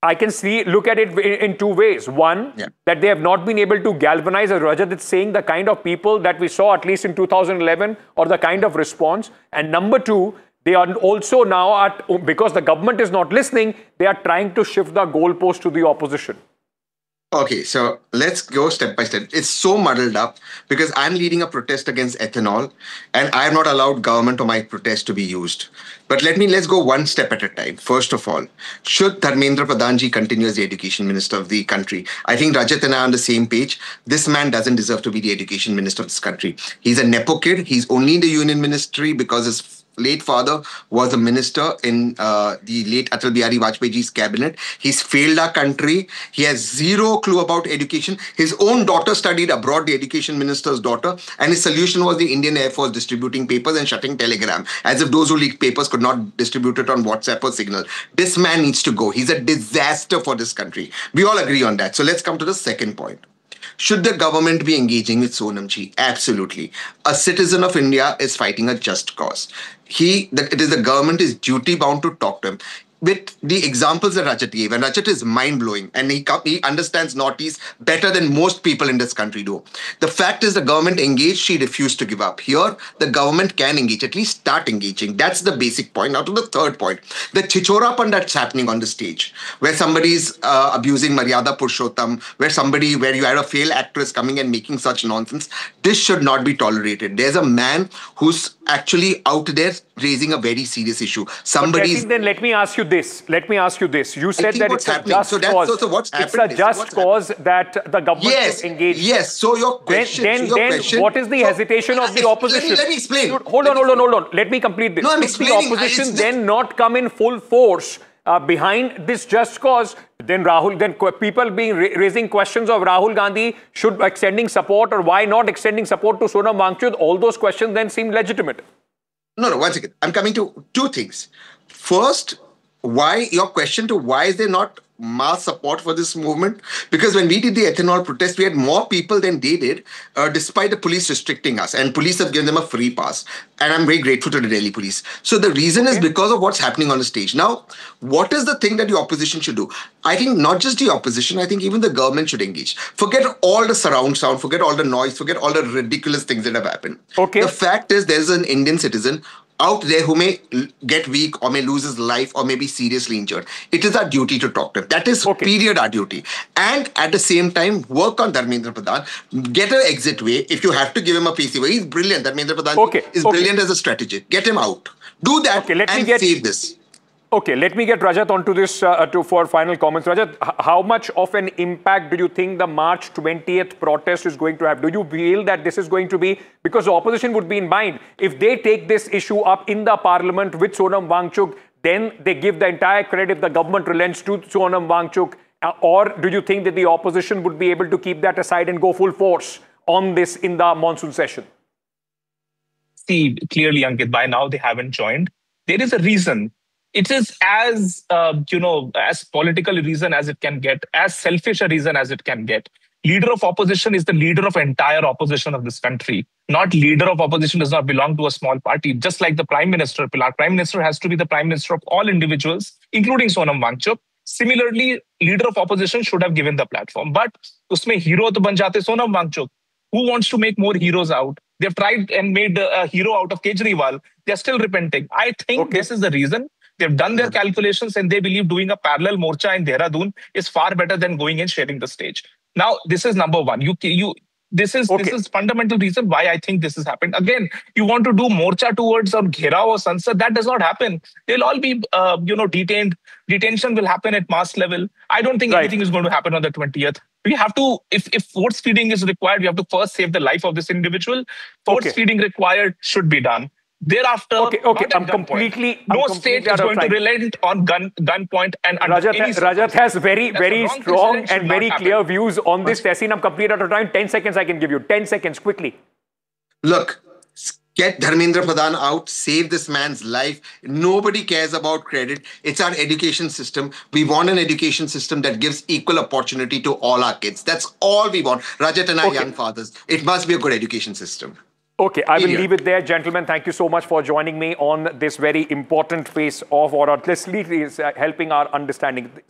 I can look at it in two ways. One, that they have not been able to galvanize, as Rajat is saying, the kind of people that we saw at least in 2011 or the kind of response. And number two, they are also now, because the government is not listening, they are trying to shift the goalpost to the opposition. Okay, so let's go step by step. It's so muddled up because I'm leading a protest against ethanol and I have not allowed government or my protest to be used. But let's go one step at a time. First of all, should Dharmendra Pradhanji continue as the education minister of the country? I think Rajat and I are on the same page. This man doesn't deserve to be the education minister of this country. He's a nepo kid. He's only in the union ministry because his late father was a minister in the late Atal Bihari Vajpayee's cabinet. He's failed our country. He has zero clue about education. His own daughter studied abroad, the education minister's daughter, and his solution was the Indian Air Force distributing papers and shutting Telegram, as if those who leaked papers could not distribute it on WhatsApp or Signal. This man needs to go. He's a disaster for this country. We all agree on that. So let's come to the second point. Should the government be engaging with Sonamji? Absolutely. A citizen of India is fighting a just cause. It is the government is duty bound to talk to him. With the examples that Rajat gave, and Rajat is mind-blowing, and he understands Northeast better than most people in this country do. The fact is the government engaged, she refused to give up. Here, the government can engage, at least start engaging. That's the basic point. Now to the third point. The chichorapan that's happening on the stage, where somebody's abusing Maryada Purushottam, where you had a failed actress coming and making such nonsense, this should not be tolerated. There's a man who's actually out there raising a very serious issue. Then let me ask you this. You said that it's a just cause. So what's it's a just cause that the government is engaged. Yes. So your question. Then what is the hesitation of the opposition? Let me explain. Hold on. Let me complete this. No, I'm explaining. Should the opposition then not come in full force behind this just cause? Then people raising questions of Rahul Gandhi should extending support, or why not extending support to Sonam Wangchuk? All those questions then seem legitimate. No, 1 second. I'm coming to two things. First, why is there not mass support for this movement? Because when we did the ethanol protest, we had more people than they did, despite the police restricting us. And police have given them a free pass. And I'm very grateful to the Delhi police. So the reason is because of what's happening on the stage. Now, what is the thing that the opposition should do? I think not just the opposition, I think even the government should engage. Forget all the surround sound, forget all the noise, forget all the ridiculous things that have happened. The fact is there's an Indian citizen out there who may get weak or may lose his life or may be seriously injured. It is our duty to talk to him. That is period our duty. And at the same time, work on Dharmendra Pradhan. Get an exit way. If you have to give him a PC way, he's brilliant. Dharmendra Pradhan is brilliant as a strategist. Get him out. Do that and save this. Okay, let me get Rajat onto this for final comments. Rajat, how much of an impact do you think the March 20th protest is going to have? Do you feel that this is going to be, because the opposition would be in mind, if they take this issue up in the parliament with Sonam Wangchuk, then they give the entire credit if the government relents to Sonam Wangchuk? Or do you think that the opposition would be able to keep that aside and go full force on this in the monsoon session? See, clearly, Ankit, by now they haven't joined. There is a reason. It is as, as political a reason as it can get, as selfish a reason as it can get. Leader of opposition is the leader of entire opposition of this country. Not leader of opposition does not belong to a small party. Just like the Prime Minister, Pilar, Prime Minister has to be the Prime Minister of all individuals, including Sonam Wangchuk. Similarly, leader of opposition should have given the platform. But usme hero to ban jate Sonam Wangchuk. Who wants to make more heroes out? They've tried and made a hero out of Kejriwal. They're still repenting. I think this is the reason. They've done their calculations and they believe doing a parallel morcha in Dehradun is far better than going and sharing the stage. Now, this is number one. This is fundamental reason why I think this has happened. Again, you want to do morcha towards Ghera or Sansad, that does not happen. They'll all be, detained. Detention will happen at mass level. I don't think anything is going to happen on the 20th. We have to, if force feeding is required, we have to first save the life of this individual. Force feeding required should be done. Thereafter, no state is going to relent on gunpoint. And Rajat has very strong and very clear views on this. Tessin, I'm complete out of time. 10 seconds I can give you. 10 seconds, quickly. Look, get Dharmendra Pradhan out. Save this man's life. Nobody cares about credit. It's our education system. We want an education system that gives equal opportunity to all our kids. That's all we want. Rajat and our young fathers. It must be a good education system. Okay, I will leave it there. Gentlemen, thank you so much for joining me on this very important phase of, or at least helping our understanding.